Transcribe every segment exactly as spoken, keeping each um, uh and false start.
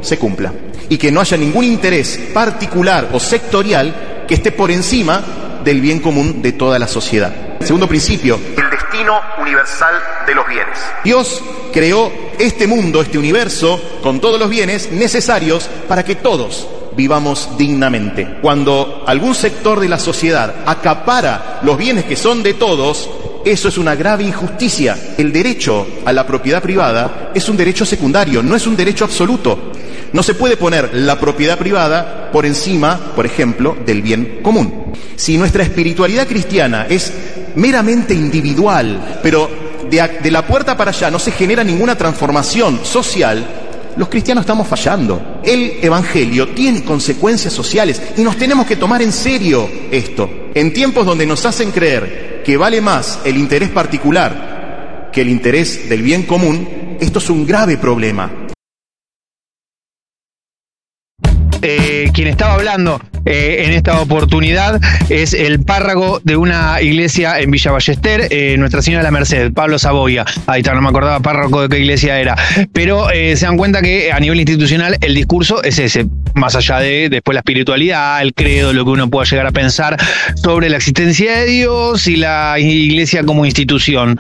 se cumpla y que no haya ningún interés particular o sectorial que esté por encima del bien común de toda la sociedad. Segundo principio, el destino universal de los bienes. Dios creó este mundo, este universo, con todos los bienes necesarios para que todos vivamos dignamente. Cuando algún sector de la sociedad acapara los bienes que son de todos, eso es una grave injusticia. El derecho a la propiedad privada es un derecho secundario, no es un derecho absoluto. No se puede poner la propiedad privada por encima, por ejemplo, del bien común. Si nuestra espiritualidad cristiana es meramente individual, pero de, a, de la puerta para allá no se genera ninguna transformación social, los cristianos estamos fallando. El Evangelio tiene consecuencias sociales y nos tenemos que tomar en serio esto. En tiempos donde nos hacen creer que vale más el interés particular que el interés del bien común, esto es un grave problema. Eh, quien estaba hablando eh, en esta oportunidad es el párroco de una iglesia en Villa Ballester, eh, Nuestra Señora de la Merced, Pablo Saboya. Ahí está, no me acordaba párroco de qué iglesia era. Pero eh, se dan cuenta que a nivel institucional el discurso es ese, más allá de después la espiritualidad, el credo, lo que uno pueda llegar a pensar sobre la existencia de Dios y la iglesia como institución.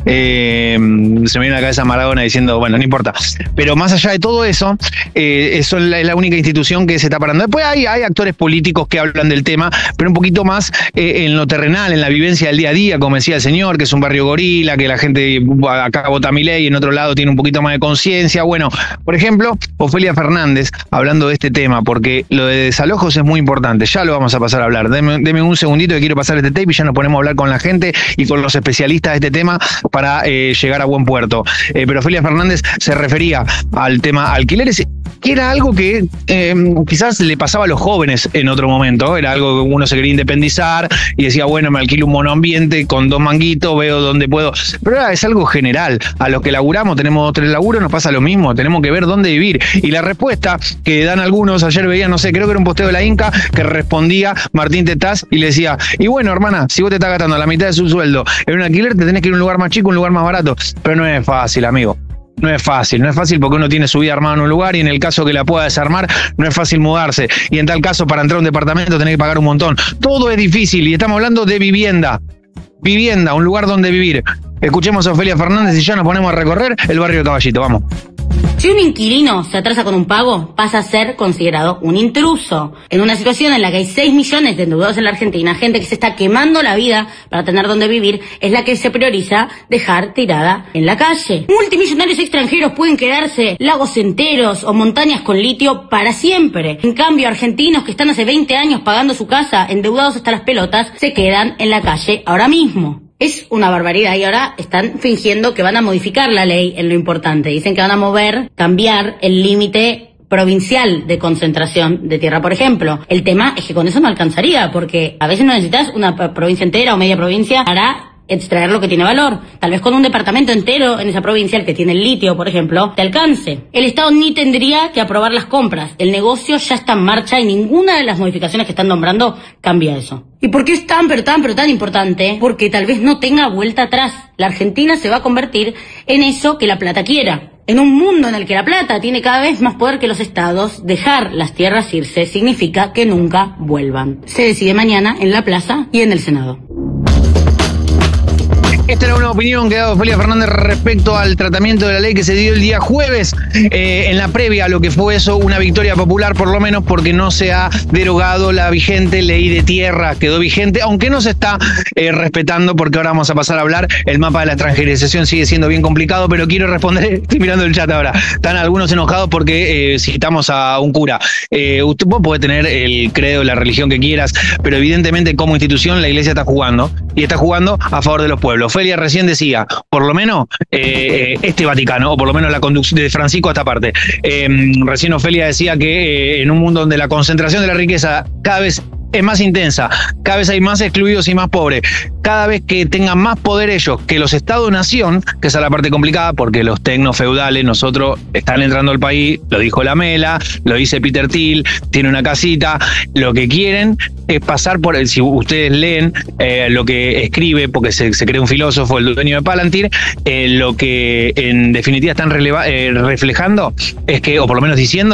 Eh, se me viene a la cabeza Maradona diciendo, bueno, no importa. Pero más allá de todo eso, eh, eso es la, es la única institución que se está parando. Después hay, hay actores políticos que hablan del tema, pero un poquito más eh, en lo terrenal, en la vivencia del día a día, como decía el señor, que es un barrio gorila, que la gente acá vota Milei y en otro lado tiene un poquito más de conciencia. Bueno, por ejemplo, Ofelia Fernández, hablando de este tema, porque lo de desalojos es muy importante, ya lo vamos a pasar a hablar. Deme, deme un segundito que quiero pasar este tape y ya nos ponemos a hablar con la gente y con los especialistas de este tema para eh, llegar a buen puerto. Eh, pero Ofelia Fernández se refería al tema alquileres, que era algo que eh, quizás le pasaba a los jóvenes en otro momento, era algo que uno se quería independizar y decía, bueno, me alquilo un monoambiente con dos manguitos, veo dónde puedo, pero ahora es algo general, a los que laburamos, tenemos tres laburos, nos pasa lo mismo, tenemos que ver dónde vivir, y la respuesta que dan algunos, ayer veía, no sé, creo que era un posteo de la Inca, que respondía Martín Tetaz y le decía, y bueno, hermana, si vos te estás gastando la mitad de su sueldo en un alquiler, te tenés que ir a un lugar más chico, un lugar más barato, pero no es fácil, amigo. No es fácil, no es fácil porque uno tiene su vida armada en un lugar y en el caso que la pueda desarmar, no es fácil mudarse. Y en tal caso, para entrar a un departamento tenés que pagar un montón. Todo es difícil y estamos hablando de vivienda. Vivienda, un lugar donde vivir. Escuchemos a Ofelia Fernández y ya nos ponemos a recorrer el barrio de Caballito. Vamos. Si un inquilino se atrasa con un pago, pasa a ser considerado un intruso. En una situación en la que hay seis millones de endeudados en la Argentina, gente que se está quemando la vida para tener donde vivir, es la que se prioriza dejar tirada en la calle. Multimillonarios extranjeros pueden quedarse lagos enteros o montañas con litio para siempre. En cambio, argentinos que están hace veinte años pagando su casa, endeudados hasta las pelotas, se quedan en la calle ahora mismo. Es una barbaridad y ahora están fingiendo que van a modificar la ley en lo importante. Dicen que van a mover, cambiar el límite provincial de concentración de tierra, por ejemplo. El tema es que con eso no alcanzaría, porque a veces no necesitas una provincia entera o media provincia para extraer lo que tiene valor. Tal vez con un departamento entero en esa provincia, el que tiene el litio, por ejemplo, te alcance. El Estado ni tendría que aprobar las compras. El negocio ya está en marcha y ninguna de las modificaciones que están nombrando cambia eso. ¿Y por qué es tan, pero tan, pero tan importante? Porque tal vez no tenga vuelta atrás. La Argentina se va a convertir en eso que la plata quiera. En un mundo en el que la plata tiene cada vez más poder que los estados, dejar las tierras irse significa que nunca vuelvan. Se decide mañana en la plaza y en el Senado. Esta era una opinión que ha dado Ofelia Fernández respecto al tratamiento de la ley que se dio el día jueves, eh, en la previa a lo que fue eso, una victoria popular, por lo menos porque no se ha derogado la vigente ley de tierra, quedó vigente, aunque no se está eh, respetando, porque ahora vamos a pasar a hablar, el mapa de la extranjerización sigue siendo bien complicado, pero quiero responder, estoy mirando el chat ahora, están algunos enojados porque eh, citamos a un cura. Eh, usted vos podés tener el credo, la religión que quieras, pero evidentemente como institución la iglesia está jugando, y está jugando a favor de los pueblos. Ofelia recién decía, por lo menos eh, este Vaticano, o por lo menos la conducción de Francisco a esta parte. Eh, recién Ofelia decía que eh, en un mundo donde la concentración de la riqueza cada vez es más intensa, cada vez hay más excluidos y más pobres, cada vez que tengan más poder ellos que los estados-nación, que esa es la parte complicada, porque los tecnofeudales, nosotros están entrando al país, lo dijo la Mela, lo dice Peter Thiel, tiene una casita, lo que quieren es pasar por, el, si ustedes leen eh, lo que escribe, porque se, se cree un filósofo, el dueño de Palantir, eh, lo que en definitiva están releva, eh, reflejando es que, o por lo menos diciendo,